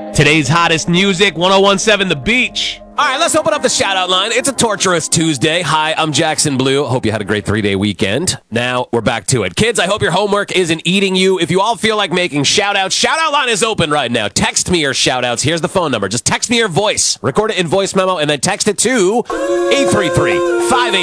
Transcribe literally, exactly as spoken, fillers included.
Today's hottest music, one oh one point seven The Beach. All right, let's open up the shout-out line. It's a torturous Tuesday. Hi, I'm Jackson Blue. Hope you had a great three-day weekend. Now, we're back to it. Kids, I hope your homework isn't eating you. If you all feel like making shout-outs, shout-out line is open right now. Text me your shout-outs. Here's the phone number. Just text me your voice. Record it in voice memo, and then text it to eight three three, five eight